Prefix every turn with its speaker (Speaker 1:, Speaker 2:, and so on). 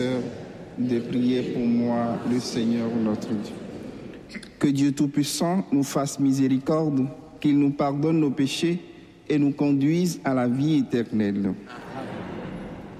Speaker 1: de prier pour moi, le Seigneur notre Dieu. Que Dieu Tout-Puissant nous fasse miséricorde, qu'il nous pardonne nos péchés et nous conduise à la vie éternelle.